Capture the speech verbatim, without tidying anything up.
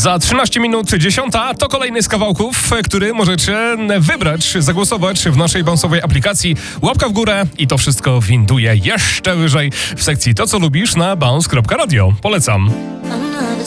Za trzynaście minut dziesiąta to kolejny z kawałków, który możecie wybrać, zagłosować w naszej bounce'owej aplikacji. Łapka w górę i to wszystko winduje jeszcze wyżej w sekcji To, co lubisz na bounce kropka radio. Polecam.